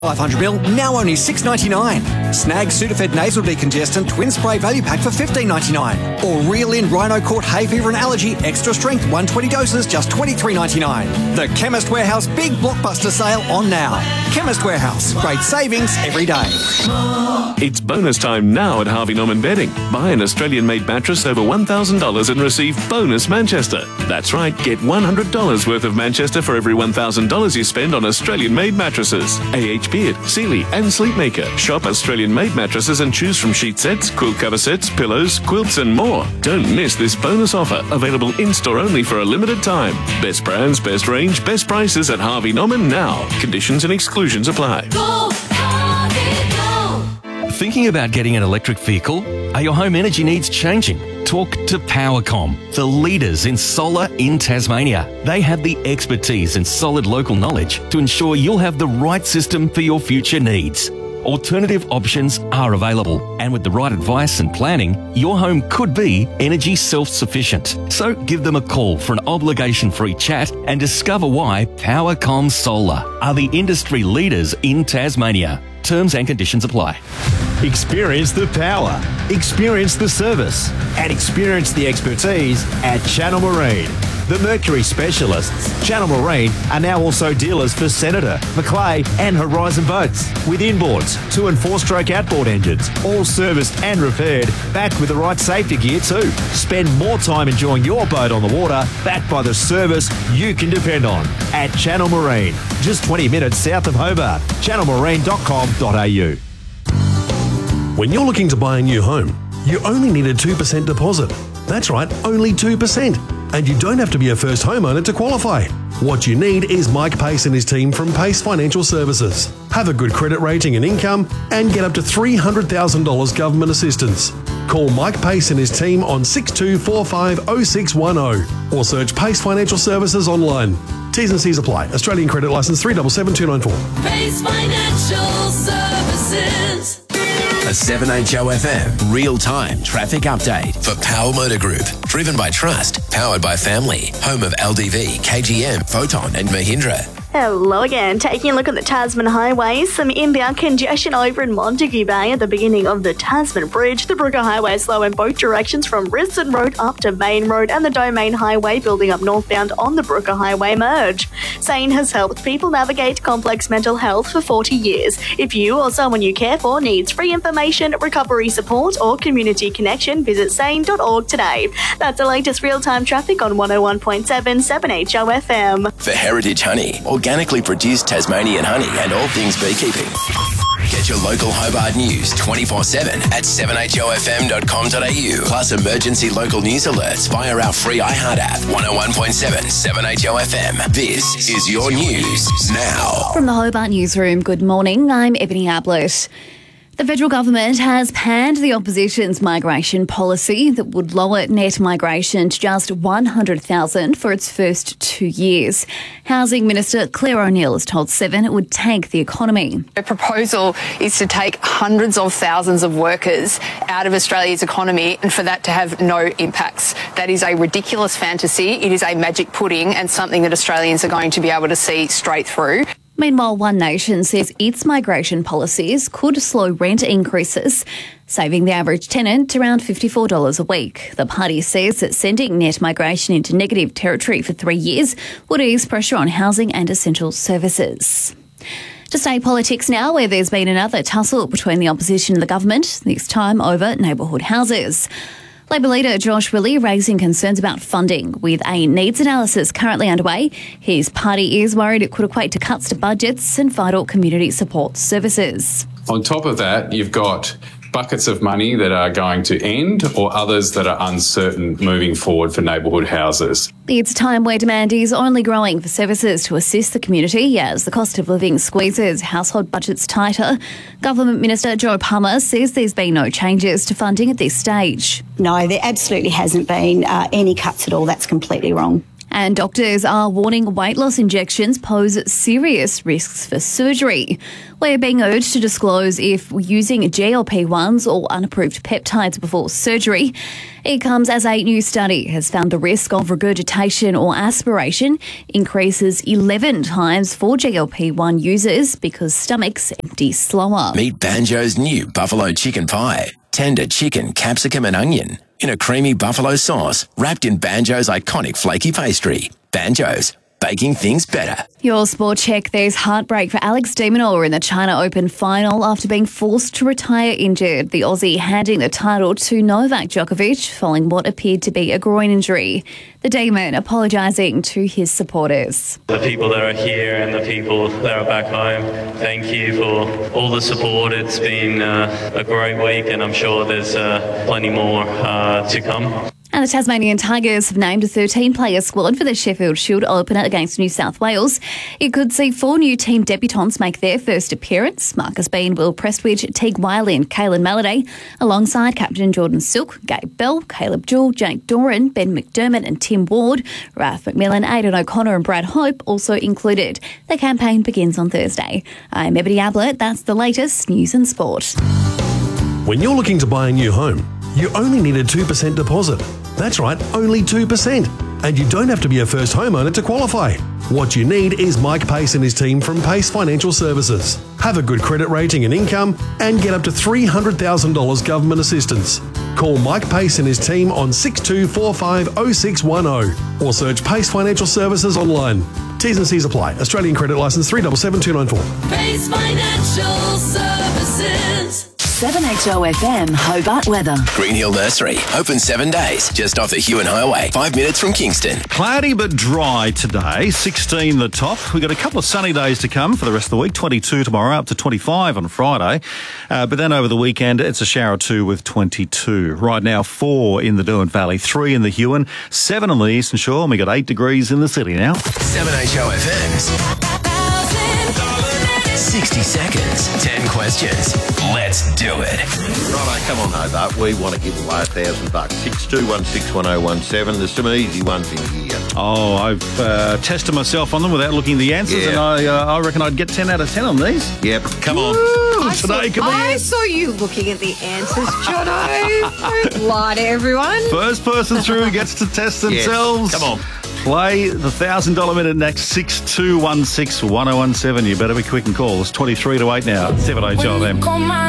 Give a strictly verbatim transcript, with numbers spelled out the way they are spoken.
five hundred milliliters, now only six dollars ninety-nine. Snag Sudafed Nasal Decongestant Twin Spray Value Pack for fifteen dollars ninety-nine. Or Reel In Rhino Court Hay Fever and Allergy Extra Strength one hundred twenty doses, just twenty-three dollars ninety-nine. The Chemist Warehouse Big Blockbuster Sale on now. Chemist Warehouse, great savings every day. It's bonus time now at Harvey Norman Bedding. Buy an Australian-made mattress over one thousand dollars and receive bonus Manchester. That's right, get one hundred dollars worth of Manchester for every one thousand dollars you spend on Australian-made mattresses. A H Beard, Sealy and Sleepmaker. Shop Australian-made mattresses and choose from sheet sets, quilt cover sets, pillows, quilts and more. Don't miss this bonus offer, available in-store only for a limited time. Best brands, best range, best prices at Harvey Norman now. Conditions and exclusions apply. Go, Harvey, go. Thinking about getting an electric vehicle? Are your home energy needs changing? Talk to Powercom, the leaders in solar in Tasmania. They have the expertise and solid local knowledge to ensure you'll have the right system for your future needs. Alternative options are available, and with the right advice and planning, your home could be energy self-sufficient. So give them a call for an obligation-free chat and discover why Powercom Solar are the industry leaders in Tasmania. Terms and conditions apply. Experience the power, experience the service, and experience the expertise at Channel Marine. The Mercury specialists, Channel Marine, are now also dealers for Senator, Macleay and Horizon boats. With inboards, two and four stroke outboard engines, all serviced and repaired, backed with the right safety gear too. Spend more time enjoying your boat on the water, backed by the service you can depend on. At Channel Marine, just twenty minutes south of Hobart. channel marine dot com dot a u. When you're looking to buy a new home, you only need a two percent deposit. That's right, only two percent. And you don't have to be a first homeowner to qualify. What you need is Mike Pace and his team from Pace Financial Services. Have a good credit rating and income and get up to three hundred thousand dollars government assistance. Call Mike Pace and his team on six two four five oh six one oh or search Pace Financial Services online. T's and C's apply. Australian credit licence three seven seven two nine four. Pace Financial Services. A seven H O F M real-time traffic update for Power Motor Group. Driven by trust, powered by family. Home of L D V, K G M, Photon and Mahindra. Hello again. Taking a look at the Tasman highways, some inbound congestion over in Montague Bay at the beginning of the Tasman Bridge. The Brooker Highway slow in both directions from Risdon Road up to Main Road, and the Domain Highway building up northbound on the Brooker Highway merge. SANE has helped people navigate complex mental health for forty years. If you or someone you care for needs free information, recovery support or community connection, visit sane dot org today. That's the latest real-time traffic on one oh one point seven seven H O F M. For Heritage Honey, organically produced Tasmanian honey and all things beekeeping. Get your local Hobart news twenty-four seven at seven h o f m dot com dot a u. Plus emergency local news alerts via our free iHeart app. one oh one point seven, seven H O F M. This is your news now. From the Hobart Newsroom, good morning. I'm Ebony Ablett. The federal government has panned the opposition's migration policy that would lower net migration to just one hundred thousand for its first two years. Housing Minister Claire O'Neil has told Seven it would tank the economy. The proposal is to take hundreds of thousands of workers out of Australia's economy and for that to have no impacts. That is a ridiculous fantasy. It is a magic pudding and something that Australians are going to be able to see straight through. Meanwhile, One Nation says its migration policies could slow rent increases, saving the average tenant around fifty-four dollars a week. The party says that sending net migration into negative territory for three years would ease pressure on housing and essential services. To state politics now, where there's been another tussle between the opposition and the government, this time over neighbourhood houses. Labor leader Josh Willie raising concerns about funding. With a needs analysis currently underway, his party is worried it could equate to cuts to budgets and vital community support services. On top of that, you've got buckets of money that are going to end or others that are uncertain moving forward for neighbourhood houses. It's a time where demand is only growing for services to assist the community as the cost of living squeezes household budgets tighter. Government Minister Joe Palmer says there's been no changes to funding at this stage. No, there absolutely hasn't been uh, any cuts at all. That's completely wrong. And doctors are warning weight loss injections pose serious risks for surgery. We're being urged to disclose if using G L P ones or unapproved peptides before surgery. It comes as a new study has found the risk of regurgitation or aspiration increases eleven times for G L P one users because stomachs empty slower. Meet Banjo's new buffalo chicken pie. Tender chicken, capsicum and onion in a creamy buffalo sauce wrapped in Banjo's iconic flaky pastry. Banjo's, baking things better. Your sport check. There's heartbreak for Alex de Minaur in the China Open final after being forced to retire injured. The Aussie handing the title to Novak Djokovic following what appeared to be a groin injury. The Demon apologising to his supporters. The people that are here and the people that are back home, thank you for all the support. It's been uh, a great week and I'm sure there's uh, plenty more uh, to come. And the Tasmanian Tigers have named a thirteen-player squad for the Sheffield Shield opener against New South Wales. It could see four new team debutants make their first appearance. Marcus Bean, Will Prestwidge, Teague Wiley and Caelan Malladay, alongside captain Jordan Silk, Gabe Bell, Caleb Jewell, Jake Doran, Ben McDermott and Tim Ward. Ralph McMillan, Aidan O'Connor and Brad Hope also included. The campaign begins on Thursday. I'm Ebony Ablett. That's the latest news and sport. When you're looking to buy a new home, you only need a two percent deposit. That's right, only two percent. And you don't have to be a first homeowner to qualify. What you need is Mike Pace and his team from Pace Financial Services. Have a good credit rating and income and get up to three hundred thousand dollars government assistance. Call Mike Pace and his team on six two four five oh six one oh or search Pace Financial Services online. T's and C's apply. Australian credit licence three seven seven two nine four. Pace Financial Services. seven H O F M Hobart weather. Green Hill Nursery, open seven days, just off the Hewan Highway, five minutes from Kingston. Cloudy but dry today, sixteen the top. We've got a couple of sunny days to come for the rest of the week, twenty-two tomorrow, up to twenty-five on Friday. Uh, but then over the weekend, it's a shower or two with twenty-two. Right now, four in the Derwent Valley, three in the Hewan, seven on the Eastern Shore, and we got eight degrees in the city now. seven H O F M's. sixty seconds, ten questions. Let's do it. Righto, come on, Hobart. We want to give away a thousand bucks. six two one six one oh one seven. There's some easy ones in here. Oh, I've uh, tested myself on them without looking at the answers, Yeah. and I uh, I reckon I'd get ten out of ten on these. Yep, come on. Woo, I, today saw, can be I saw you looking at the answers, Jono. Don't lie to everyone. First person through gets to test Yes, themselves. come on. Play the one thousand dollars minute next, six two one six one oh one seven. You better be quick and call. It's twenty-three to eight now. seven H O F M.